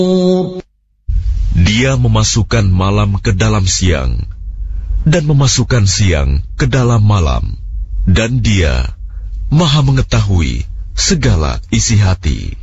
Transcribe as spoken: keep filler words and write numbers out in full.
Dia memasukkan malam ke dalam siang dan memasukkan siang ke dalam malam, dan Dia Maha mengetahui segala isi hati.